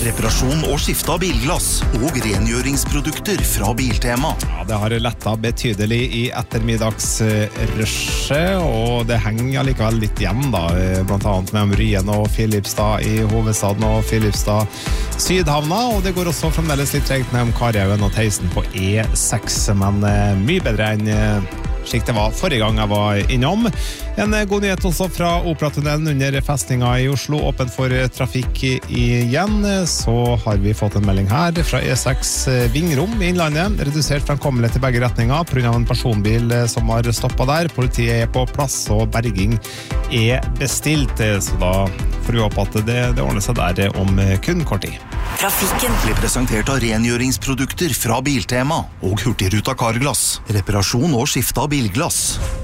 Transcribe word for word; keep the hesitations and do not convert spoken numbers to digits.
Reparasjon og skifte av bilglass og rengjøringsprodukter fra Biltema. Ja, det har lettet betydelig i ettermiddagsrushet, og det henger likevel litt igjen da, blant annet med Ryen og Filipstad i hovedstaden og Filipstad Sydhavna, og det går også fremdeles litt tregt med Karjaugen og Teisen på E seks, men mye bedre enn slik det var forrige gang jeg var innom. En god nyhet også fra Operatunnelen under festninga i Oslo, åpen for trafikk igjen. Så har vi fått en melding her fra E seks Vingrom i Innlandet, redusert fremkommelighet i begge retninger på grunn av en personbil som har stoppet der. Politiet er på plass, og berging er bestilt, så da får vi håpe at det, det ordner seg der om kun kort tid. Trafikken blir presentert av rengjøringsprodukter fra Biltema og Hurtigruta Carglass. Reparasjon og skifte av bilglass.